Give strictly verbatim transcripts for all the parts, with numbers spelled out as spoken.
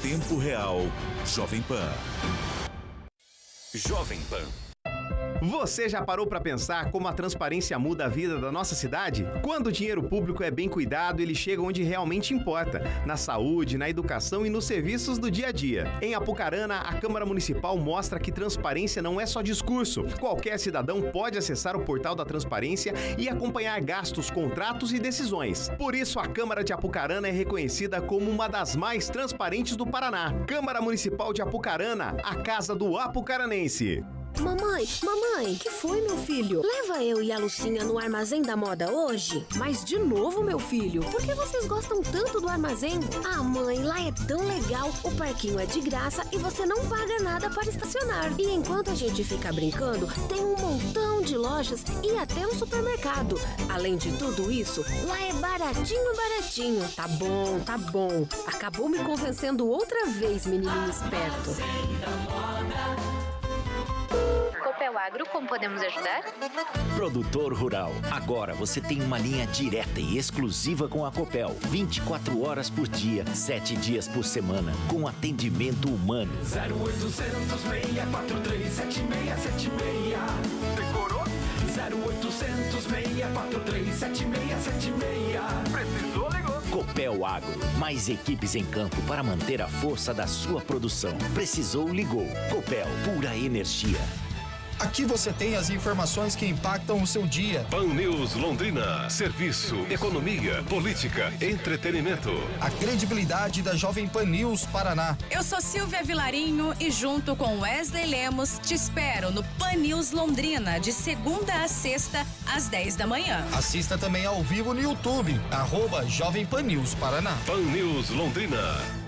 tempo real, Jovem Pan. Jovem Pan. Você já parou para pensar como a transparência muda a vida da nossa cidade? Quando o dinheiro público é bem cuidado, ele chega onde realmente importa, na saúde, na educação e nos serviços do dia a dia. Em Apucarana, a Câmara Municipal mostra que transparência não é só discurso. Qualquer cidadão pode acessar o portal da transparência e acompanhar gastos, contratos e decisões. Por isso, a Câmara de Apucarana é reconhecida como uma das mais transparentes do Paraná. Câmara Municipal de Apucarana, a casa do apucaranense. Mamãe, mamãe, que foi, meu filho? Leva eu e a Lucinha no Armazém da Moda hoje? Mas de novo, meu filho, por que vocês gostam tanto do armazém? Ah, mãe, lá é tão legal, o parquinho é de graça e você não paga nada para estacionar. E enquanto a gente fica brincando, tem um montão de lojas e até um supermercado. Além de tudo isso, lá é baratinho, baratinho. Tá bom, tá bom. Acabou me convencendo outra vez, menininho esperto. Copel Agro, como podemos ajudar? Produtor rural, agora você tem uma linha direta e exclusiva com a Copel. vinte e quatro horas por dia, sete dias por semana, com atendimento humano. zero oitocentos, seis quatro três, sete seis sete seis. Decorou? zero oitocentos, seis quatro três, sete seis sete seis. Precisou, ligou. Copel Agro, mais equipes em campo para manter a força da sua produção. Precisou, ligou. Copel, pura energia. Aqui você tem as informações que impactam o seu dia. Pan News Londrina. Serviço, economia, política, entretenimento. A credibilidade da Jovem Pan News Paraná. Eu sou Silvia Vilarinho e junto com Wesley Lemos te espero no Pan News Londrina de segunda a sexta às dez da manhã. Assista também ao vivo no YouTube, arroba Jovem Pan News Paraná. Pan News Londrina.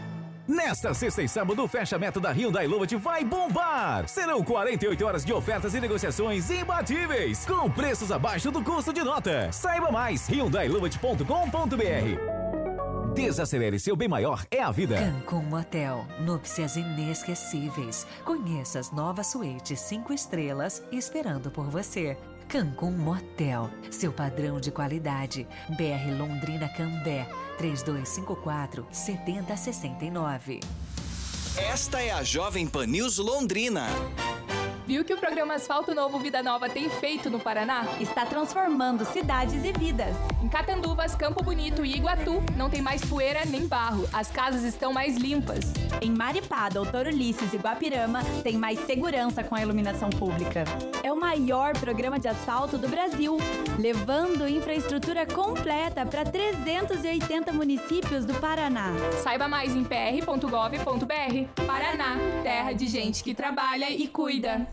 Nesta sexta e sábado, o fechamento da Hyundai Lovat vai bombar! Serão quarenta e oito horas de ofertas e negociações imbatíveis, com preços abaixo do custo de nota. Saiba mais, hyundai lovat ponto com ponto br. Desacelere, seu bem maior é a vida. Cancún Motel, núpcias inesquecíveis. Conheça as novas suítes cinco estrelas esperando por você. Cancún Motel, seu padrão de qualidade. B R Londrina Cambé, três dois cinco quatro, sete zero seis nove. Esta é a Jovem Pan News Londrina. Viu que o programa Asfalto Novo Vida Nova tem feito no Paraná? Está transformando cidades e vidas. Em Catanduvas, Campo Bonito e Iguatu, não tem mais poeira nem barro. As casas estão mais limpas. Em Maripá, Doutor Ulisses e Guapirama, tem mais segurança com a iluminação pública. É o maior programa de asfalto do Brasil, levando infraestrutura completa para trezentos e oitenta municípios do Paraná. Saiba mais em p r ponto gov ponto b r. Paraná, terra de gente que trabalha e cuida.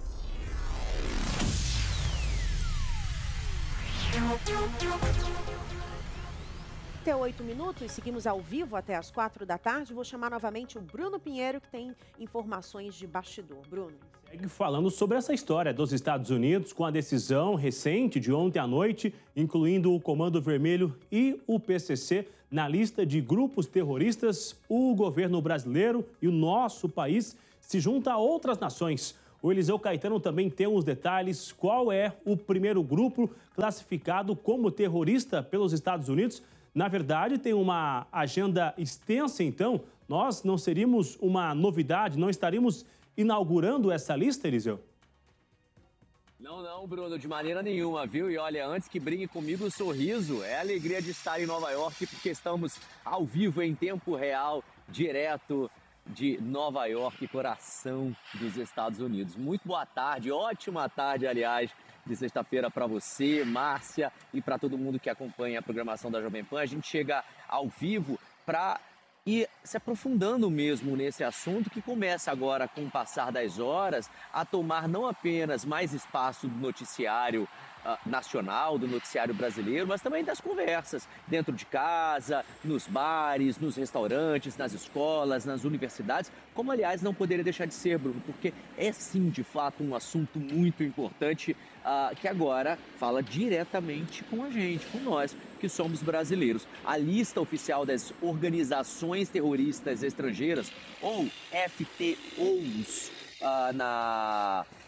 Até oito minutos, seguimos ao vivo até as quatro da tarde. Vou chamar novamente o Bruno Pinheiro, que tem informações de bastidor. Bruno. Segue falando sobre essa história dos Estados Unidos com a decisão recente de ontem à noite, incluindo o Comando Vermelho e o P C C na lista de grupos terroristas. O governo brasileiro e o nosso país se juntam a outras nações. O Eliseu Caetano também tem os detalhes. Qual é o primeiro grupo classificado como terrorista pelos Estados Unidos? Na verdade, tem uma agenda extensa, então. Nós não seríamos uma novidade, não estaríamos inaugurando essa lista, Eliseu? Não, não, Bruno, de maneira nenhuma, viu? E olha, antes que brinque comigo, o sorriso é a alegria de estar em Nova York, porque estamos ao vivo, em tempo real, direto de Nova York, coração dos Estados Unidos. Muito boa tarde, ótima tarde, aliás, de sexta-feira para você, Márcia, e para todo mundo que acompanha a programação da Jovem Pan. A gente chega ao vivo para ir se aprofundando mesmo nesse assunto que começa agora, com o passar das horas, a tomar não apenas mais espaço do noticiário uh, nacional, do noticiário brasileiro, mas também das conversas dentro de casa, nos bares, nos restaurantes, nas escolas, nas universidades, como aliás não poderia deixar de ser, Bruno, porque é sim de fato um assunto muito importante uh, que agora fala diretamente com a gente, com nós que somos brasileiros. A lista oficial das organizações terroristas estrangeiras, ou F T Os, uh, na...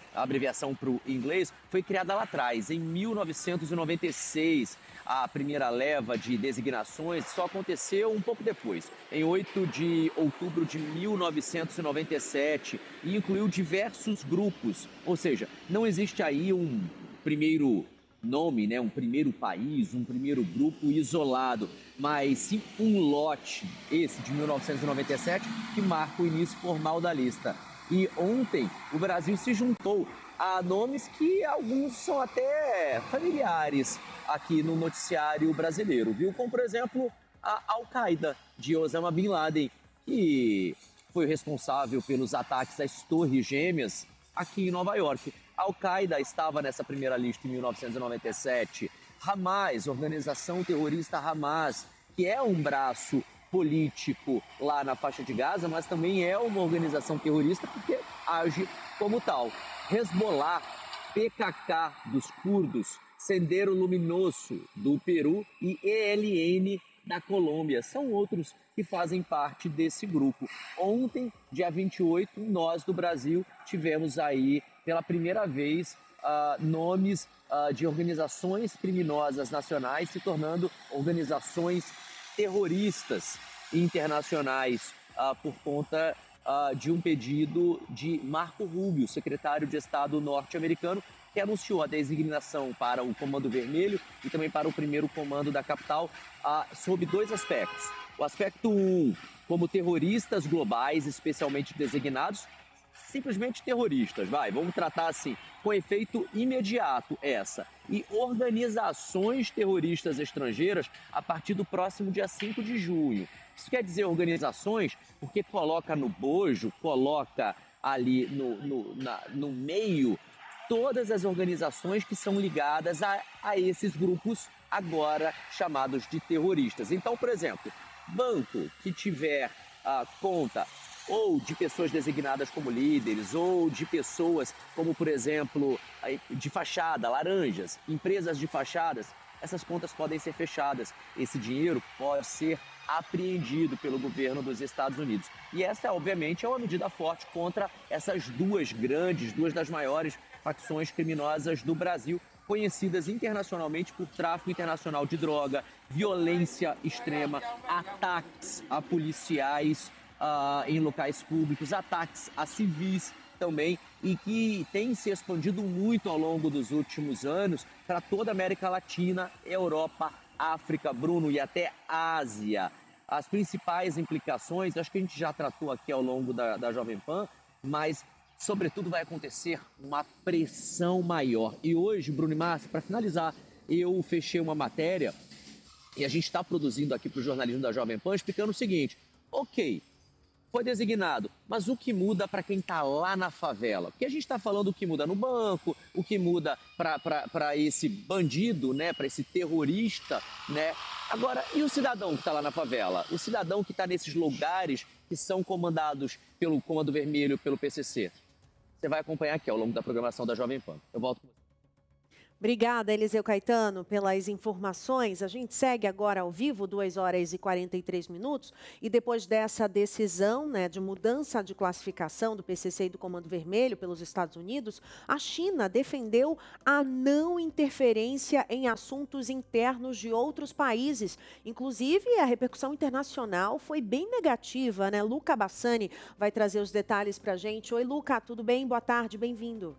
a abreviação para o inglês, foi criada lá atrás, em mil novecentos e noventa e seis. A primeira leva de designações só aconteceu um pouco depois, em oito de outubro de mil novecentos e noventa e sete, e incluiu diversos grupos, ou seja, não existe aí um primeiro nome, né, um primeiro país, um primeiro grupo isolado, mas sim um lote, esse de mil novecentos e noventa e sete, que marca o início formal da lista. E ontem o Brasil se juntou a nomes que alguns são até familiares aqui no noticiário brasileiro, viu? Como, por exemplo, a Al-Qaeda de Osama Bin Laden, que foi responsável pelos ataques às Torres Gêmeas aqui em Nova York. A Al-Qaeda estava nessa primeira lista em mil novecentos e noventa e sete. Hamas, organização terrorista Hamas, que é um braço político lá na faixa de Gaza, mas também é uma organização terrorista porque age como tal. Hezbollah, P K K dos curdos, Sendero Luminoso do Peru e E L N da Colômbia são outros que fazem parte desse grupo. Ontem, dia vinte e oito, nós do Brasil tivemos aí pela primeira vez uh, nomes uh, de organizações criminosas nacionais se tornando organizações terroristas internacionais uh, por conta uh, de um pedido de Marco Rubio, secretário de Estado norte-americano, que anunciou a designação para o Comando Vermelho e também para o primeiro comando da capital uh, sob dois aspectos. O aspecto um, como terroristas globais especialmente designados, simplesmente terroristas, vai, vamos tratar assim, com efeito imediato essa. E organizações terroristas estrangeiras a partir do próximo dia cinco de junho. Isso quer dizer organizações porque coloca no bojo, coloca ali no, no, na, no meio todas as organizações que são ligadas a, a esses grupos agora chamados de terroristas. Então, por exemplo, banco que tiver a conta ou de pessoas designadas como líderes, ou de pessoas como, por exemplo, de fachada, laranjas, empresas de fachadas, essas contas podem ser fechadas. Esse dinheiro pode ser apreendido pelo governo dos Estados Unidos. E essa, obviamente, é uma medida forte contra essas duas grandes, duas das maiores facções criminosas do Brasil, conhecidas internacionalmente por tráfico internacional de droga, violência extrema, ataques a policiais Uh, em locais públicos, ataques a civis também, e que tem se expandido muito ao longo dos últimos anos para toda a América Latina, Europa, África, Bruno, e até Ásia. As principais implicações, acho que a gente já tratou aqui ao longo da, da Jovem Pan, mas, sobretudo, vai acontecer uma pressão maior. E hoje, Bruno e Márcia, para finalizar, eu fechei uma matéria e a gente está produzindo aqui para o jornalismo da Jovem Pan, explicando o seguinte: ok, foi designado, mas o que muda para quem está lá na favela? Porque a gente está falando o que muda no banco, o que muda para esse bandido, né, para esse terrorista, né? Agora, e o cidadão que está lá na favela? O cidadão que está nesses lugares que são comandados pelo Comando Vermelho, pelo P C C? Você vai acompanhar aqui ao longo da programação da Jovem Pan. Eu volto com você. Obrigada, Eliseu Caetano, pelas informações. A gente segue agora ao vivo, duas horas e quarenta e três minutos. E depois dessa decisão, né, de mudança de classificação do P C C e do Comando Vermelho pelos Estados Unidos, a China defendeu a não interferência em assuntos internos de outros países. Inclusive, a repercussão internacional foi bem negativa, né? Luca Bassani vai trazer os detalhes para a gente. Oi, Luca, tudo bem? Boa tarde, bem-vindo.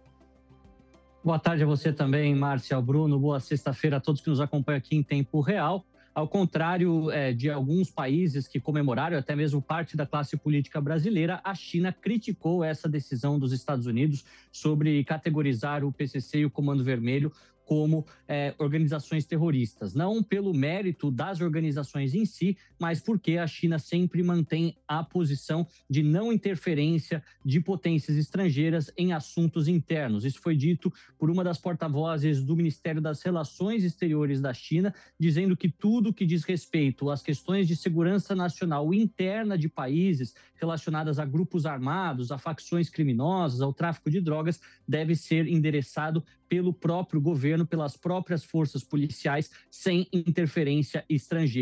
Boa tarde a você também, Márcia, ao Bruno. Boa sexta-feira a todos que nos acompanham aqui em tempo real. Ao contrário é, de alguns países que comemoraram, até mesmo parte da classe política brasileira, a China criticou essa decisão dos Estados Unidos sobre categorizar o P C C e o Comando Vermelho como é, organizações terroristas. Não pelo mérito das organizações em si, mas porque a China sempre mantém a posição de não interferência de potências estrangeiras em assuntos internos. Isso foi dito por uma das porta-vozes do Ministério das Relações Exteriores da China, dizendo que tudo que diz respeito às questões de segurança nacional interna de países relacionadas a grupos armados, a facções criminosas, ao tráfico de drogas, deve ser endereçado pelo próprio governo, pelas próprias forças policiais, sem interferência estrangeira.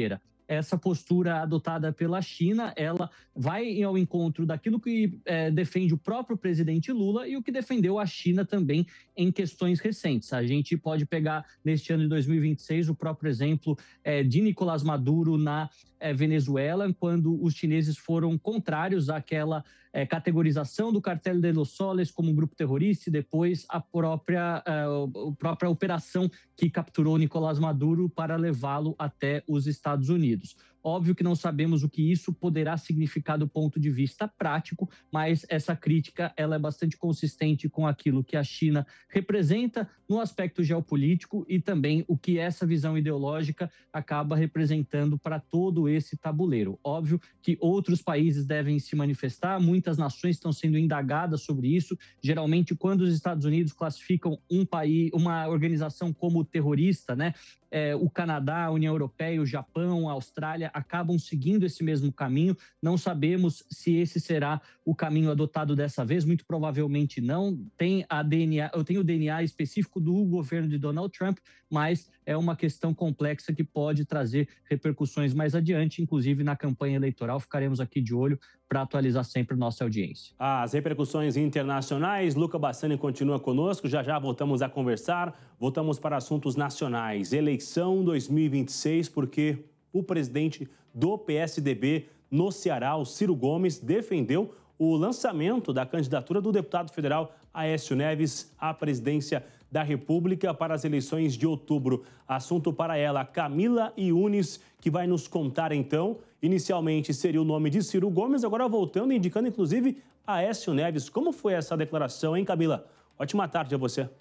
essa postura adotada pela China, ela vai ao encontro daquilo que é, defende o próprio presidente Lula e o que defendeu a China também em questões recentes. A gente pode pegar, neste ano de dois mil e vinte e seis, o próprio exemplo é, de Nicolás Maduro na é, Venezuela, quando os chineses foram contrários àquela é, categorização do Cartel de los Soles como um grupo terrorista e depois a própria, é, a própria operação que capturou Nicolás Maduro para levá-lo até os Estados Unidos. Óbvio que não sabemos o que isso poderá significar do ponto de vista prático, mas essa crítica ela é bastante consistente com aquilo que a China representa no aspecto geopolítico e também o que essa visão ideológica acaba representando para todo esse tabuleiro. Óbvio que outros países devem se manifestar, muitas nações estão sendo indagadas sobre isso. Geralmente, quando os Estados Unidos classificam um país, uma organização como terrorista, né? É, o Canadá, a União Europeia, o Japão, a Austrália acabam seguindo esse mesmo caminho. Não sabemos se esse será o caminho adotado dessa vez, muito provavelmente não. Tem a D N A, eu tenho o D N A específico do governo de Donald Trump, mas é uma questão complexa que pode trazer repercussões mais adiante, inclusive na campanha eleitoral. Ficaremos aqui de olho para atualizar sempre nossa audiência. As repercussões internacionais, Luca Bassani continua conosco, já já voltamos a conversar, voltamos para assuntos nacionais. Eleição dois mil e vinte e seis, porque o presidente do P S D B no Ceará, o Ciro Gomes, defendeu o lançamento da candidatura do deputado federal Aécio Neves à presidência da República para as eleições de outubro. Assunto para ela, Camila Yunes, que vai nos contar então. Inicialmente seria o nome de Ciro Gomes, agora voltando, indicando inclusive Aécio Neves. Como foi essa declaração, hein, Camila? Ótima tarde a você.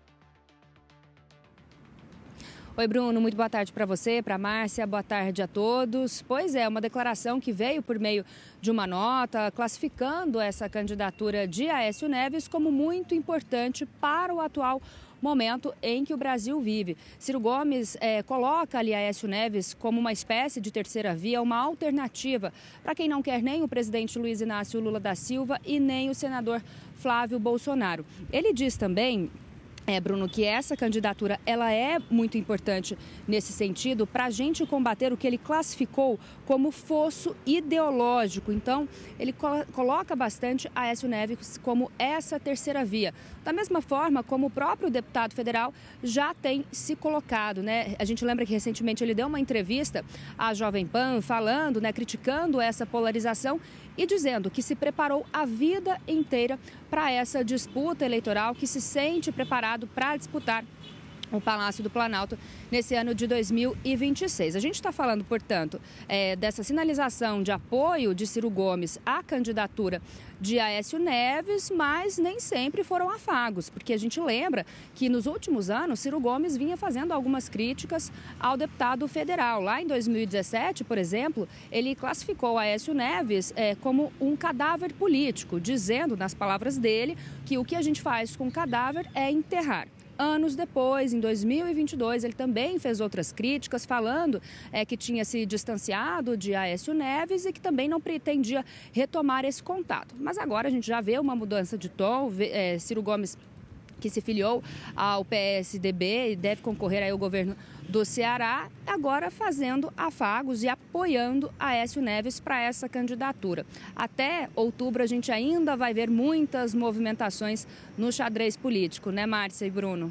Oi, Bruno, muito boa tarde para você, para a Márcia, boa tarde a todos. Pois é, uma declaração que veio por meio de uma nota classificando essa candidatura de Aécio Neves como muito importante para o atual momento em que o Brasil vive. Ciro Gomes é, coloca ali Aécio Neves como uma espécie de terceira via, uma alternativa para quem não quer nem o presidente Luiz Inácio Lula da Silva e nem o senador Flávio Bolsonaro. Ele diz também... É, Bruno, que essa candidatura ela é muito importante nesse sentido para a gente combater o que ele classificou como fosso ideológico. Então, ele colo- coloca bastante Aécio Neves como essa terceira via. Da mesma forma como o próprio deputado federal já tem se colocado, né? A gente lembra que recentemente ele deu uma entrevista à Jovem Pan falando, né, criticando essa polarização e dizendo que se preparou a vida inteira para essa disputa eleitoral, que se sente preparado para disputar o Palácio do Planalto nesse ano de dois mil e vinte e seis. A gente está falando, portanto, é, dessa sinalização de apoio de Ciro Gomes à candidatura de Aécio Neves, mas nem sempre foram afagos, porque a gente lembra que nos últimos anos Ciro Gomes vinha fazendo algumas críticas ao deputado federal. Lá em dois mil e dezessete, por exemplo, ele classificou Aécio Neves é, como um cadáver político, dizendo, nas palavras dele, que o que a gente faz com cadáver é enterrar. Anos depois, em dois mil e vinte e dois, ele também fez outras críticas, falando é, que tinha se distanciado de Aécio Neves e que também não pretendia retomar esse contato. Mas agora a gente já vê uma mudança de tom. É, Ciro Gomes, que se filiou ao P S D B e deve concorrer aí ao governo do Ceará, agora fazendo afagos e apoiando Aécio Neves para essa candidatura. Até outubro a gente ainda vai ver muitas movimentações no xadrez político, né, Márcia e Bruno?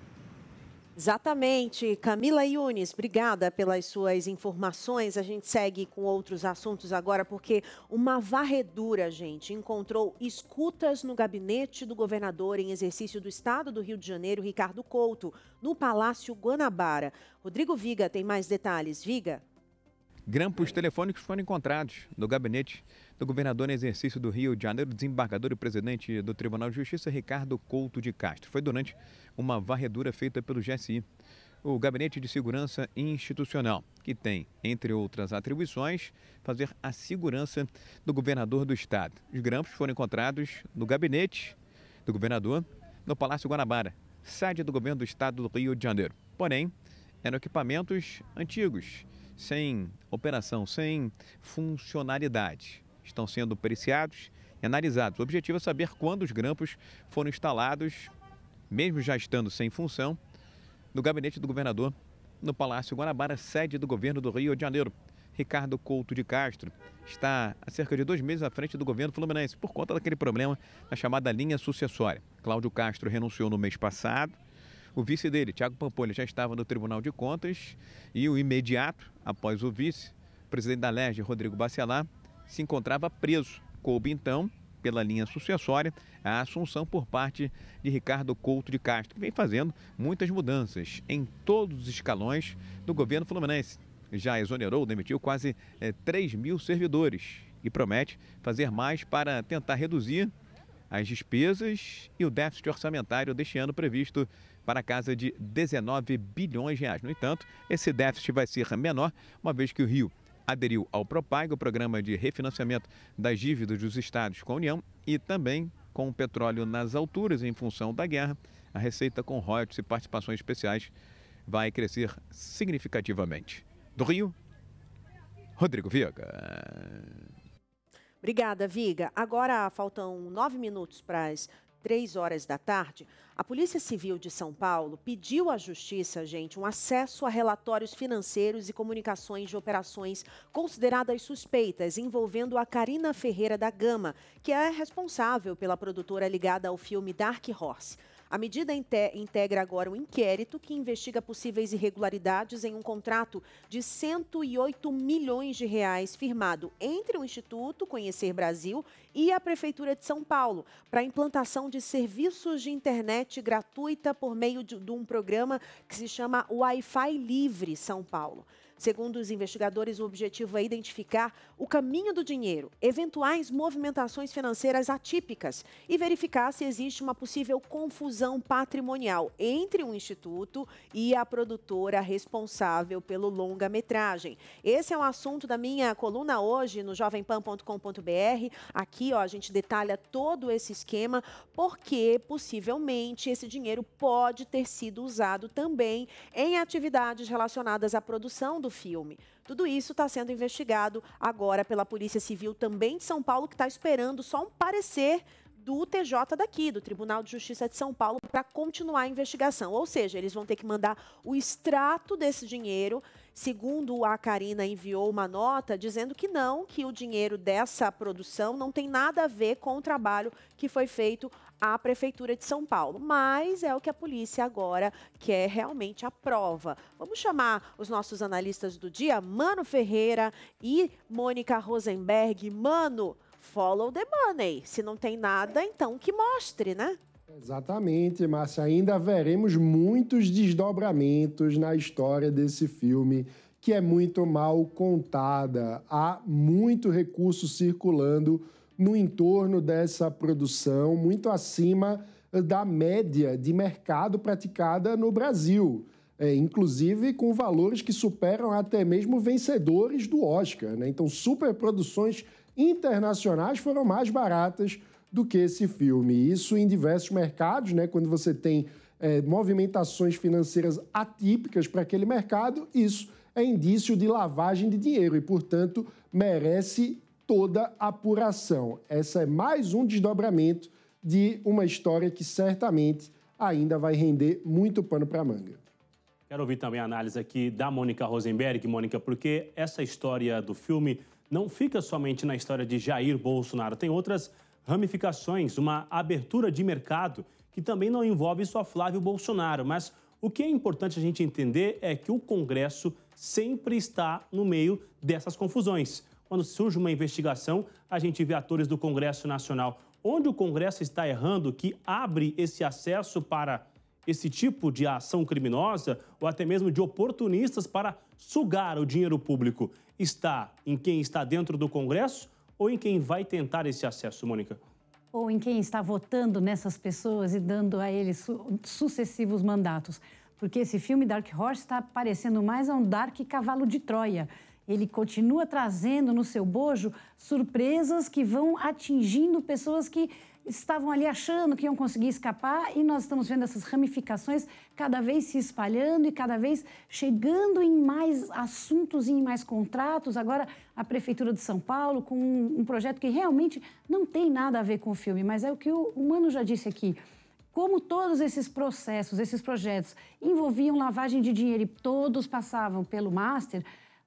Exatamente. Camila Yunes, obrigada pelas suas informações. A gente segue com outros assuntos agora, porque uma varredura, gente, encontrou escutas no gabinete do governador em exercício do estado do Rio de Janeiro, Ricardo Couto, no Palácio Guanabara. Rodrigo Viga tem mais detalhes. Viga? Grampos telefônicos foram encontrados no gabinete do governador em exercício do Rio de Janeiro, desembargador e presidente do Tribunal de Justiça, Ricardo Couto de Castro. Foi durante uma varredura feita pelo G S I, o Gabinete de Segurança Institucional, que tem, entre outras atribuições, fazer a segurança do governador do estado. Os grampos foram encontrados no gabinete do governador, no Palácio Guanabara, sede do governo do estado do Rio de Janeiro. Porém, eram equipamentos antigos, sem operação, sem funcionalidade. Estão sendo periciados e analisados. O objetivo é saber quando os grampos foram instalados, mesmo já estando sem função, no gabinete do governador, no Palácio Guanabara, sede do governo do Rio de Janeiro. Ricardo Couto de Castro está há cerca de dois meses à frente do governo fluminense por conta daquele problema na chamada linha sucessória. Cláudio Castro renunciou no mês passado. O vice dele, Thiago Pampolha, já estava no Tribunal de Contas e o imediato, após o vice, o presidente da Alerj, Rodrigo Bacelar, se encontrava preso. Coube, então, pela linha sucessória, a assunção por parte de Ricardo Couto de Castro, que vem fazendo muitas mudanças em todos os escalões do governo fluminense. Já exonerou, demitiu quase é, três mil servidores e promete fazer mais para tentar reduzir as despesas e o déficit orçamentário deste ano previsto para a casa de dezenove bilhões de reais. No entanto, esse déficit vai ser menor, uma vez que o Rio aderiu ao Propag, o programa de refinanciamento das dívidas dos estados com a União, e também com o petróleo nas alturas em função da guerra, a receita com royalties e participações especiais vai crescer significativamente. Do Rio, Rodrigo Viga. Obrigada, Viga. Agora faltam nove minutos para as três horas da tarde. A Polícia Civil de São Paulo pediu à Justiça, gente, um acesso a relatórios financeiros e comunicações de operações consideradas suspeitas envolvendo a Karina Ferreira da Gama, que é responsável pela produtora ligada ao filme Dark Horse. A medida integra agora um inquérito que investiga possíveis irregularidades em um contrato de cento e oito milhões de reais firmado entre o Instituto Conhecer Brasil e a Prefeitura de São Paulo para a implantação de serviços de internet gratuita por meio de, de um programa que se chama Wi-Fi Livre São Paulo. Segundo os investigadores, o objetivo é identificar o caminho do dinheiro, eventuais movimentações financeiras atípicas e verificar se existe uma possível confusão patrimonial entre o Instituto e a produtora responsável pelo longa-metragem. Esse é um assunto da minha coluna hoje no jovem pan ponto com ponto b r. Aqui, ó, a gente detalha todo esse esquema, porque possivelmente esse dinheiro pode ter sido usado também em atividades relacionadas à produção do do filme. Tudo isso está sendo investigado agora pela Polícia Civil também de São Paulo, que está esperando só um parecer do T J daqui, do Tribunal de Justiça de São Paulo, para continuar a investigação. Ou seja, eles vão ter que mandar o extrato desse dinheiro. Segundo a Karina enviou uma nota dizendo que não, que o dinheiro dessa produção não tem nada a ver com o trabalho que foi feito à Prefeitura de São Paulo. Mas é o que a polícia agora quer realmente a prova. Vamos chamar os nossos analistas do dia, Mano Ferreira e Mônica Rosenberg. Mano, follow the money. Se não tem nada, então que mostre, né? Exatamente, Márcia. Ainda veremos muitos desdobramentos na história desse filme, que é muito mal contada. Há muito recurso circulando no entorno dessa produção, muito acima da média de mercado praticada no Brasil. É, inclusive com valores que superam até mesmo vencedores do Oscar, né? Então, superproduções internacionais foram mais baratas do que esse filme. Isso em diversos mercados, né? Quando você tem é, movimentações financeiras atípicas para aquele mercado, isso é indício de lavagem de dinheiro e, portanto, merece toda a apuração. Essa é mais um desdobramento de uma história que certamente ainda vai render muito pano para manga. Quero ouvir também a análise aqui da Mônica Rosenberg, Mônica, porque essa história do filme não fica somente na história de Jair Bolsonaro, tem outras ramificações, uma abertura de mercado que também não envolve só Flávio Bolsonaro, mas o que é importante a gente entender é que o Congresso sempre está no meio dessas confusões. Quando surge uma investigação, a gente vê atores do Congresso Nacional. Onde o Congresso está errando que abre esse acesso para esse tipo de ação criminosa ou até mesmo de oportunistas para sugar o dinheiro público? Está em quem está dentro do Congresso ou em quem vai tentar esse acesso, Mônica? Ou em quem está votando nessas pessoas e dando a eles su- sucessivos mandatos. Porque esse filme Dark Horse está parecendo mais a um Dark Cavalo de Troia. Ele continua trazendo no seu bojo surpresas que vão atingindo pessoas que estavam ali achando que iam conseguir escapar, e nós estamos vendo essas ramificações cada vez se espalhando e cada vez chegando em mais assuntos e em mais contratos. Agora, a Prefeitura de São Paulo com um, um projeto que realmente não tem nada a ver com o filme, mas é o que o, o Mano já disse aqui. Como todos esses processos, esses projetos envolviam lavagem de dinheiro e todos passavam pelo Master,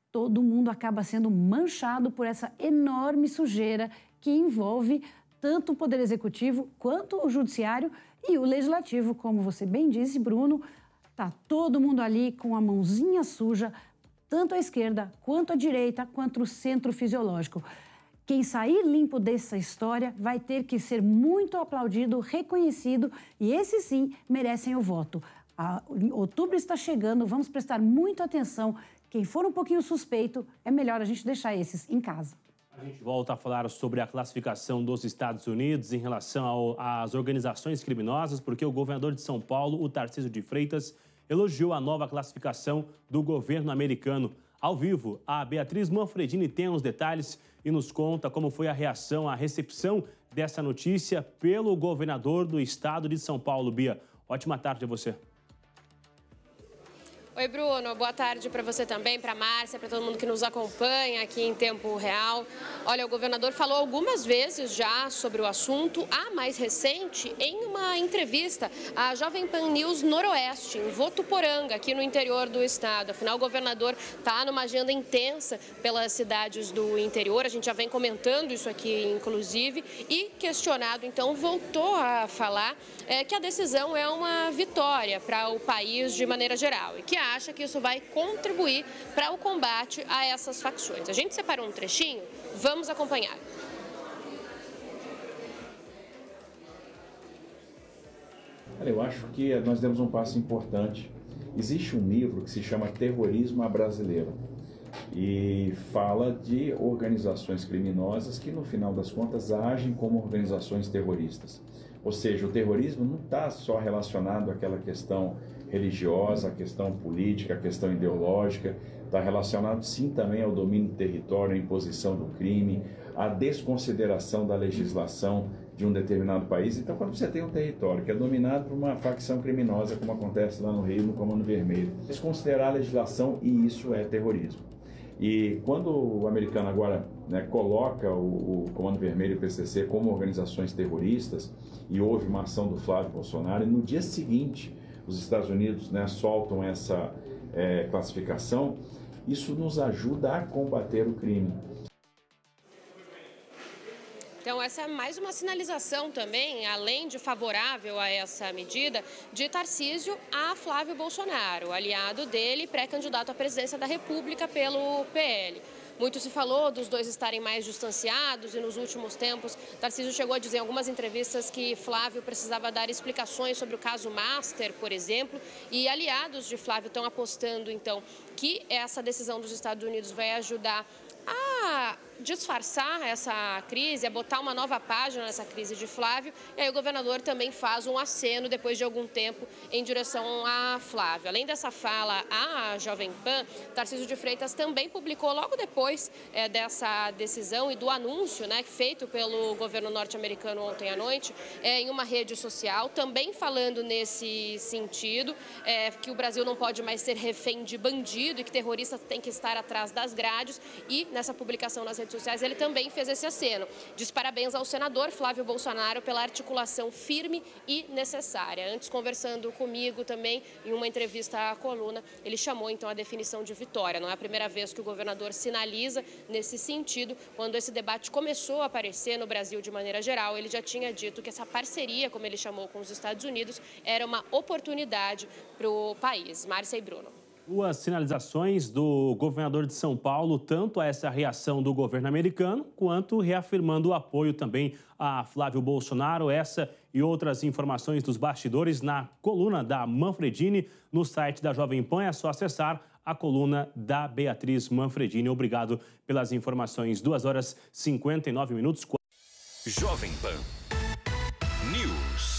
todo mundo acaba sendo manchado por essa enorme sujeira que envolve tanto o Poder Executivo quanto o Judiciário e o Legislativo. Como você bem disse, Bruno, tá todo mundo ali com a mãozinha suja, tanto à esquerda, quanto à direita, quanto o centro fisiológico. Quem sair limpo dessa história vai ter que ser muito aplaudido, reconhecido, e esses sim merecem o voto. A, outubro está chegando, vamos prestar muita atenção. Quem for um pouquinho suspeito, é melhor a gente deixar esses em casa. A gente volta a falar sobre a classificação dos Estados Unidos em relação ao, às organizações criminosas, porque o governador de São Paulo, o Tarcísio de Freitas, elogiou a nova classificação do governo americano. Ao vivo, a Beatriz Manfredini tem os detalhes e nos conta como foi a reação, a recepção dessa notícia pelo governador do estado de São Paulo. Bia, ótima tarde a você. Oi, Bruno. Boa tarde para você também, para a Márcia, para todo mundo que nos acompanha aqui em tempo real. Olha, o governador falou algumas vezes já sobre o assunto, a mais recente, em uma entrevista à Jovem Pan News Noroeste, em Votuporanga, aqui no interior do estado. Afinal, o governador está numa agenda intensa pelas cidades do interior. A gente já vem comentando isso aqui, inclusive, e questionado, então, voltou a falar é, que a decisão é uma vitória para o país de maneira geral e que acha que isso vai contribuir para o combate a essas facções. A gente separou um trechinho, vamos acompanhar. Eu acho que nós demos um passo importante. Existe um livro que se chama Terrorismo à Brasileira e fala de organizações criminosas que, no final das contas, agem como organizações terroristas. Ou seja, o terrorismo não está só relacionado àquela questão religiosa, a questão política, a questão ideológica, está relacionado sim também ao domínio do território, à imposição do crime, à desconsideração da legislação de um determinado país. Então, quando você tem um território que é dominado por uma facção criminosa, como acontece lá no Rio, no Comando Vermelho, desconsiderar a legislação, e isso é terrorismo. E quando o americano agora, né, coloca o, o Comando Vermelho e o P C C como organizações terroristas, e houve uma ação do Flávio Bolsonaro, e no dia seguinte os Estados Unidos, né, soltam essa é, classificação, isso nos ajuda a combater o crime. Então, essa é mais uma sinalização também, além de favorável a essa medida, de Tarcísio a Flávio Bolsonaro, aliado dele, pré-candidato à presidência da República pelo P L. Muito se falou dos dois estarem mais distanciados e nos últimos tempos Tarcísio chegou a dizer em algumas entrevistas que Flávio precisava dar explicações sobre o caso Master, por exemplo, e aliados de Flávio estão apostando então que essa decisão dos Estados Unidos vai ajudar a disfarçar essa crise, a botar uma nova página nessa crise de Flávio. E aí o governador também faz um aceno depois de algum tempo em direção a Flávio. Além dessa fala à Jovem Pan, Tarcísio de Freitas também publicou logo depois é, dessa decisão e do anúncio, né, feito pelo governo norte-americano ontem à noite, é, em uma rede social, também falando nesse sentido, é, que o Brasil não pode mais ser refém de bandido e que terrorista tem que estar atrás das grades. E nessa publicação nas redes sociais, ele também fez esse aceno. Diz parabéns ao senador Flávio Bolsonaro pela articulação firme e necessária. Antes, conversando comigo também, em uma entrevista à coluna, ele chamou então a definição de vitória. Não é a primeira vez que o governador sinaliza nesse sentido. Quando esse debate começou a aparecer no Brasil de maneira geral, ele já tinha dito que essa parceria, como ele chamou, com os Estados Unidos, era uma oportunidade para o país. Márcia e Bruno. Duas sinalizações do governador de São Paulo, tanto a essa reação do governo americano, quanto reafirmando o apoio também a Flávio Bolsonaro. Essa e outras informações dos bastidores na coluna da Manfredini no site da Jovem Pan. É só acessar a coluna da Beatriz Manfredini. Obrigado pelas informações. duas horas e cinquenta e nove minutos. Jovem Pan News.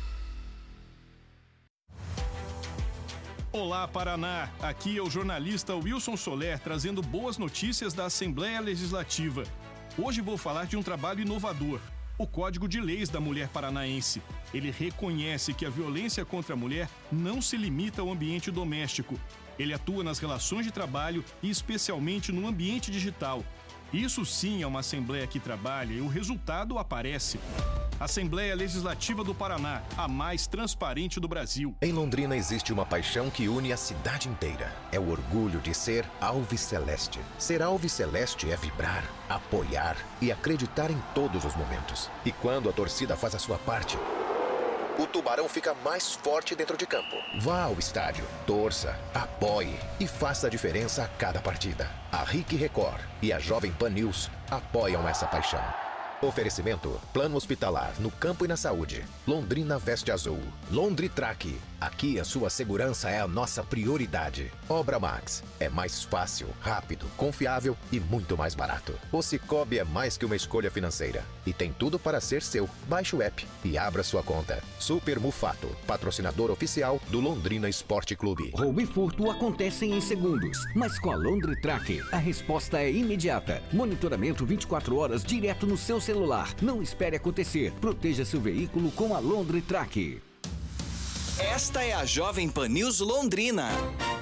Olá, Paraná! Aqui é o jornalista Wilson Soler trazendo boas notícias da Assembleia Legislativa. Hoje vou falar de um trabalho inovador, o Código de Leis da Mulher Paranaense. Ele reconhece que a violência contra a mulher não se limita ao ambiente doméstico. Ele atua nas relações de trabalho e especialmente no ambiente digital. Isso sim é uma Assembleia que trabalha e o resultado aparece. Assembleia Legislativa do Paraná, a mais transparente do Brasil. Em Londrina existe uma paixão que une a cidade inteira. É o orgulho de ser Alviceleste. Ser Alviceleste é vibrar, apoiar e acreditar em todos os momentos. E quando a torcida faz a sua parte, o Tubarão fica mais forte dentro de campo. Vá ao estádio, torça, apoie e faça a diferença a cada partida. A R I C Record e a Jovem Pan News apoiam essa paixão. Oferecimento: Plano Hospitalar no Campo e na Saúde. Londrina Veste Azul. Londritrack. Aqui a sua segurança é a nossa prioridade. Obra Max. É mais fácil, rápido, confiável e muito mais barato. O Cicobi é mais que uma escolha financeira. E tem tudo para ser seu. Baixe o app e abra sua conta. Super Mufato. Patrocinador oficial do Londrina Esporte Clube. Roubo e furto acontecem em segundos. Mas com a Londritrack, a resposta é imediata. Monitoramento vinte e quatro horas direto no seu celular. Não espere acontecer. Proteja seu veículo com a Londritrack. Esta é a Jovem Pan News Londrina.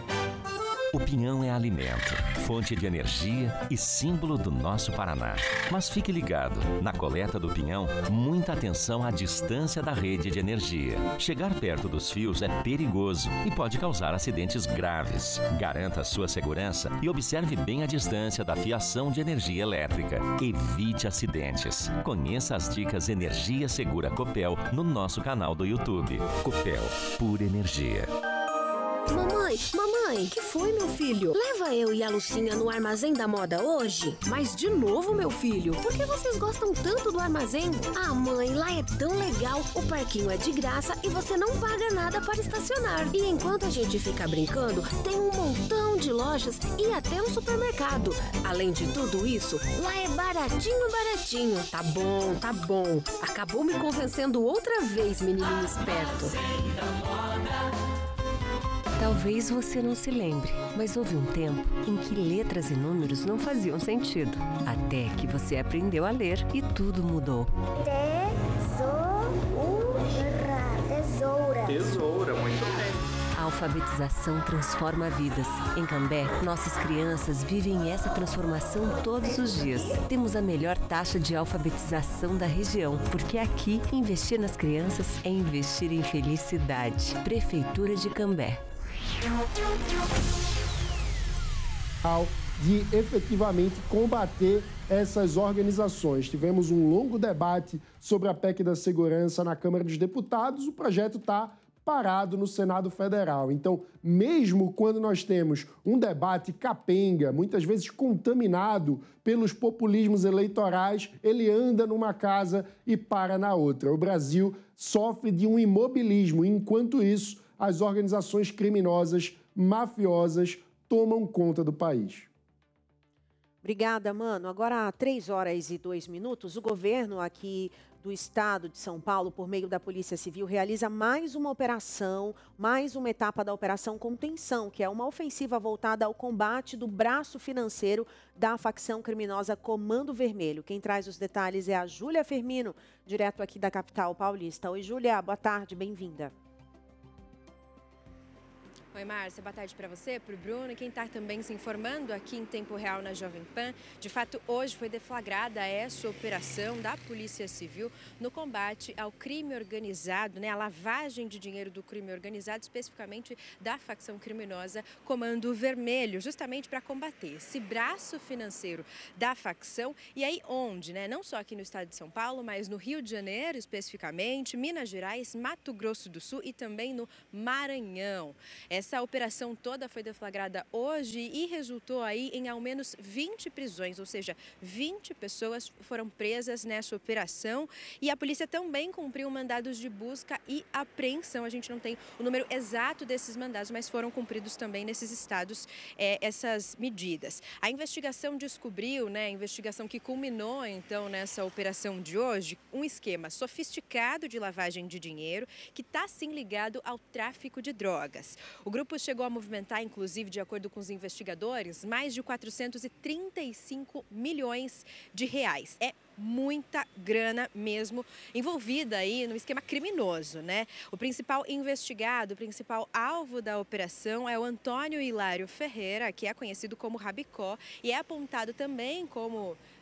O pinhão é alimento, fonte de energia e símbolo do nosso Paraná. Mas fique ligado, na coleta do pinhão, muita atenção à distância da rede de energia. Chegar perto dos fios é perigoso e pode causar acidentes graves. Garanta a sua segurança e observe bem a distância da fiação de energia elétrica. Evite acidentes. Conheça as dicas Energia Segura Copel no nosso canal do YouTube. Copel, pura energia. Mamãe, mamãe, que foi, meu filho? Leva eu e a Lucinha no Armazém da Moda hoje? Mas de novo, meu filho, por que vocês gostam tanto do armazém? Ah, mãe, lá é tão legal, o parquinho é de graça e você não paga nada para estacionar. E enquanto a gente fica brincando, tem um montão de lojas e até um supermercado. Além de tudo isso, lá é baratinho, baratinho. Tá bom, tá bom. Acabou me convencendo outra vez, menininho esperto. Talvez você não se lembre, mas houve um tempo em que letras e números não faziam sentido. Até que você aprendeu a ler e tudo mudou. Tesoura. Tesoura. Tesoura, muito bem. A alfabetização transforma vidas. Em Cambé, nossas crianças vivem essa transformação todos os dias. Temos a melhor taxa de alfabetização da região, porque aqui, investir nas crianças é investir em felicidade. Prefeitura de Cambé. De efetivamente combater essas organizações. Tivemos um longo debate sobre a P E C da Segurança na Câmara dos Deputados. O projeto está parado no Senado Federal. Então, mesmo quando nós temos um debate capenga, muitas vezes contaminado pelos populismos eleitorais, ele anda numa casa e para na outra. O Brasil sofre de um imobilismo. Enquanto isso, as organizações criminosas, mafiosas, tomam conta do país. Obrigada, mano. Agora, três horas e dois minutos, o governo aqui do estado de São Paulo, por meio da Polícia Civil, realiza mais uma operação, mais uma etapa da Operação Contenção, que é uma ofensiva voltada ao combate do braço financeiro da facção criminosa Comando Vermelho. Quem traz os detalhes é a Júlia Firmino, direto aqui da capital paulista. Oi, Júlia, boa tarde, bem-vinda. Oi, Márcia, boa tarde para você, para o Bruno e quem está também se informando aqui em tempo real na Jovem Pan. De fato, hoje foi deflagrada essa operação da Polícia Civil no combate ao crime organizado, né, a lavagem de dinheiro do crime organizado, especificamente da facção criminosa Comando Vermelho, justamente para combater esse braço financeiro da facção. E aí onde, né, não só aqui no estado de São Paulo, mas no Rio de Janeiro especificamente, Minas Gerais, Mato Grosso do Sul e também no Maranhão. Essa Essa operação toda foi deflagrada hoje e resultou aí em ao menos vinte prisões, ou seja, vinte pessoas foram presas nessa operação e a polícia também cumpriu mandados de busca e apreensão. A gente não tem o número exato desses mandados, mas foram cumpridos também nesses estados é, essas medidas. A investigação descobriu, né, a investigação que culminou então nessa operação de hoje, um esquema sofisticado de lavagem de dinheiro que está sim ligado ao tráfico de drogas. O O grupo chegou a movimentar, inclusive, de acordo com os investigadores, mais de quatrocentos e trinta e cinco milhões de reais. É muita grana mesmo envolvida aí no esquema criminoso, né? O principal investigado, o principal alvo da operação é o Antônio Hilário Ferreira, que é conhecido como Rabicó e é apontado também como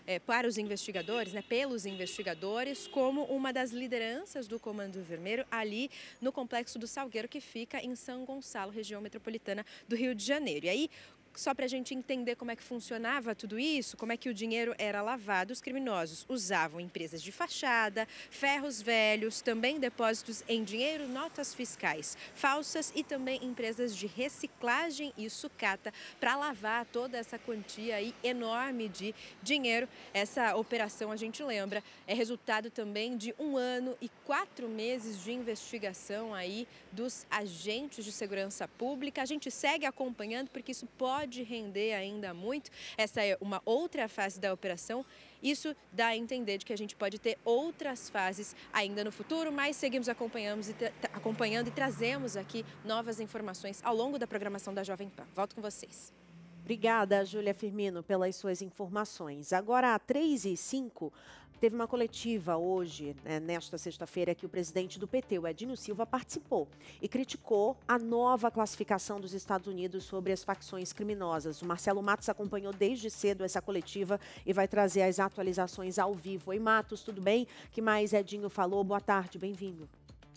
é, para os investigadores, né, pelos investigadores, como uma das lideranças do Comando Vermelho ali no Complexo do Salgueiro, que fica em São Gonçalo, região metropolitana do Rio de Janeiro. E aí, só para a gente entender como é que funcionava tudo isso, como é que o dinheiro era lavado, os criminosos usavam empresas de fachada, ferros velhos, também depósitos em dinheiro, notas fiscais falsas e também empresas de reciclagem e sucata para lavar toda essa quantia aí enorme de dinheiro. Essa operação, a gente lembra, é resultado também de um ano e quatro meses de investigação aí dos agentes de segurança pública. A gente segue acompanhando porque isso pode pode render ainda muito. Essa é uma outra fase da operação. Isso dá a entender de que a gente pode ter outras fases ainda no futuro, mas seguimos acompanhando e, acompanhando e trazemos aqui novas informações ao longo da programação da Jovem Pan. Volto com vocês. Obrigada, Júlia Firmino, pelas suas informações. Agora, às três e cinco, teve uma coletiva hoje, né, nesta sexta-feira, que o presidente do P T, o Edinho Silva, participou e criticou a nova classificação dos Estados Unidos sobre as facções criminosas. O Marcelo Matos acompanhou desde cedo essa coletiva e vai trazer as atualizações ao vivo. Oi, Matos, tudo bem? O que mais Edinho falou? Boa tarde, bem-vindo.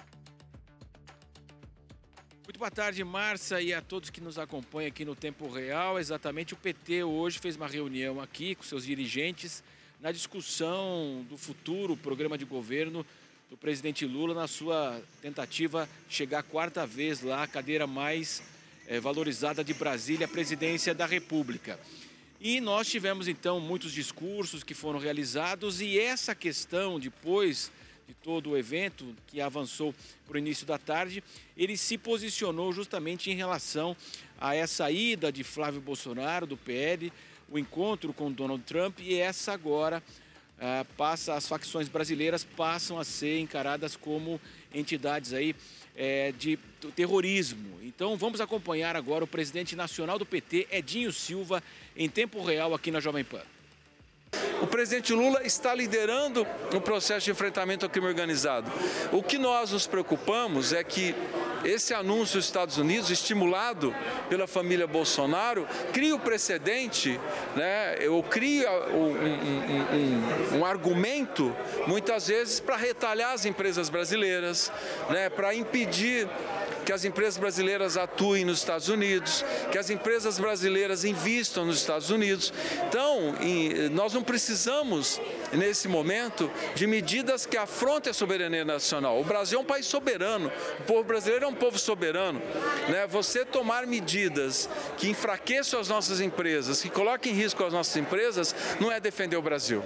Muito boa tarde, Márcia, e a todos que nos acompanham aqui no Tempo Real. Exatamente, o P T hoje fez uma reunião aqui com seus dirigentes na discussão do futuro programa de governo do presidente Lula na sua tentativa de chegar a quarta vez lá, a cadeira mais é, valorizada de Brasília, a presidência da República. E nós tivemos, então, muitos discursos que foram realizados e essa questão, depois de todo o evento que avançou para o início da tarde, ele se posicionou justamente em relação a essa ida de Flávio Bolsonaro, do P L, o encontro com Donald Trump, e essa agora ah, passa, as facções brasileiras passam a ser encaradas como entidades aí, é, de terrorismo. Então vamos acompanhar agora o presidente nacional do P T, Edinho Silva, em tempo real aqui na Jovem Pan. O presidente Lula está liderando o processo de enfrentamento ao crime organizado. O que nós nos preocupamos é que esse anúncio dos Estados Unidos, estimulado pela família Bolsonaro, cria o precedente, né, ou cria um, um, um, um argumento, muitas vezes, para retalhar as empresas brasileiras, né, para impedir que as empresas brasileiras atuem nos Estados Unidos, que as empresas brasileiras invistam nos Estados Unidos. Então, nós não precisamos, nesse momento, de medidas que afrontem a soberania nacional. O Brasil é um país soberano, o povo brasileiro é um povo soberano, né? Você tomar medidas que enfraqueçam as nossas empresas, que coloquem em risco as nossas empresas, não é defender o Brasil.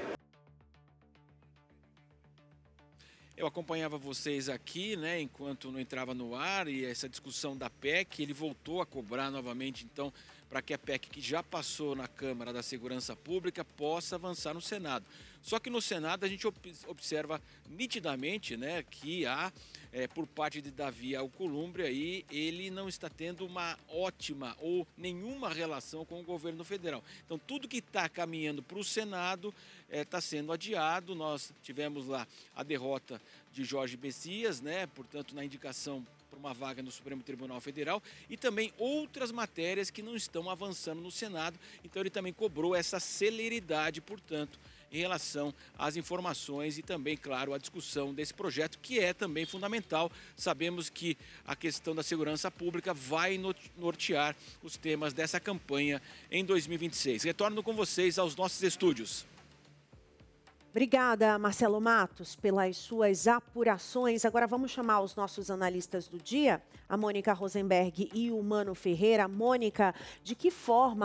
Eu acompanhava vocês aqui, né, enquanto não entrava no ar, e essa discussão da P E C, ele voltou a cobrar novamente, então, para que a P E C, que já passou na Câmara da Segurança Pública, possa avançar no Senado. Só que no Senado a gente observa nitidamente, né, que há, é, por parte de Davi Alcolumbre, aí, ele não está tendo uma ótima ou nenhuma relação com o governo federal. Então, tudo que está caminhando para o Senado está é, sendo adiado. Nós tivemos lá a derrota de Jorge Messias, né, portanto, na indicação para uma vaga no Supremo Tribunal Federal, e também outras matérias que não estão avançando no Senado. Então, ele também cobrou essa celeridade, portanto, em relação às informações e também, claro, a discussão desse projeto, que é também fundamental. Sabemos que a questão da segurança pública vai nortear os temas dessa campanha em dois mil e vinte e seis. Retorno com vocês aos nossos estúdios. Obrigada, Marcelo Matos, pelas suas apurações. Agora vamos chamar os nossos analistas do dia, a Mônica Rosenberg e o Mano Ferreira. Mônica, de que forma